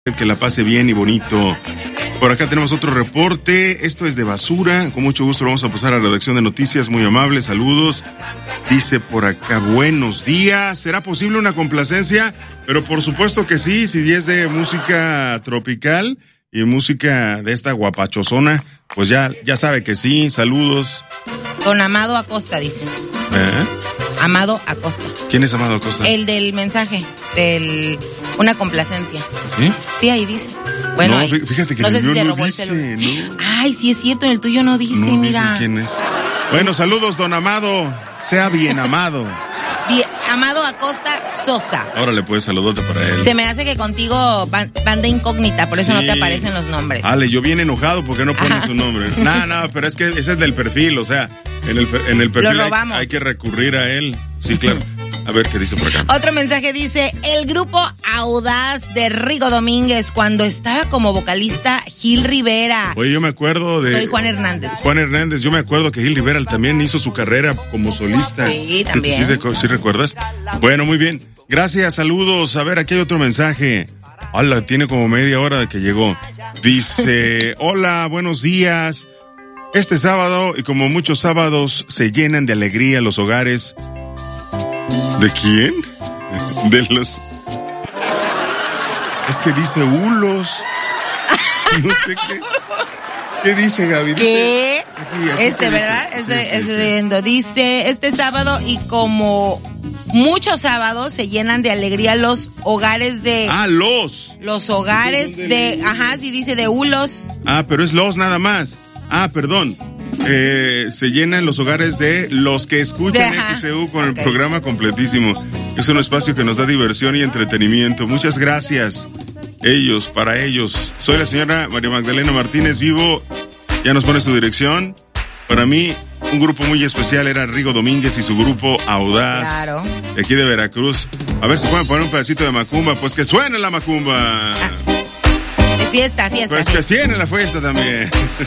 que la pase bien y bonito. Por acá tenemos otro reporte. Esto es de basura. Con mucho gusto lo vamos a pasar a la redacción de noticias. Muy amable, saludos. Dice por acá, buenos días. ¿Será posible una complacencia? Pero por supuesto que sí, si es de música tropical y música de esta guapachosona, pues ya sabe que sí. Saludos. Don Amado Acosta, dice. Amado Acosta. ¿Quién es Amado Acosta? El del mensaje, una complacencia. ¿Sí? Sí, ahí dice. Bueno, no, ahí. Fíjate que no sé si se no robó dice, el celular. ¿no? Ay, sí es cierto, en el tuyo no dice, no mira. Dice quién es. Bueno, saludos, don Amado. Sea bien amado. Amado Acosta Sosa. Órale, pues, saludote para él. Se me hace que contigo banda incógnita, por eso sí. No te aparecen los nombres. Ale, yo bien enojado porque no pone su nombre. No, pero es que ese es del perfil, o sea, en el perfil hay que recurrir a él. Sí, claro. A ver qué dice por acá. Otro mensaje dice, el grupo Audaz de Rigo Domínguez, cuando estaba como vocalista Gil Rivera. Oye, yo me acuerdo de... Soy Juan Hernández. Juan Hernández, yo me acuerdo que Gil Rivera también hizo su carrera como solista. Sí, también. ¿Sí recuerdas? Bueno, muy bien. Gracias, saludos. A ver, aquí hay otro mensaje. Hola, tiene como media hora de que llegó. Dice, hola, buenos días. Este sábado, y como muchos sábados, se llenan de alegría los hogares. ¿De quién? De los... Es que dice hulos. No sé qué. ¿Qué dice, Gaby? ¿Qué? Aquí ¿verdad? Sí. Dice, este sábado, y como muchos sábados, se llenan de alegría los hogares de... Los hogares de... Ajá, sí dice de hulos. Pero es los nada más. Perdón. Se llenan los hogares de los que escuchan XCU con el programa completísimo. Es un espacio que nos da diversión y entretenimiento. Muchas gracias. Para ellos. Soy la señora María Magdalena Martínez Vivo. Ya nos pone su dirección. Para mí, un grupo muy especial era Rigo Domínguez y su grupo Audaz. Claro. De aquí de Veracruz. A ver si pueden poner un pedacito de macumba. Pues que suene la macumba. Es fiesta. Pues que suene la fiesta también.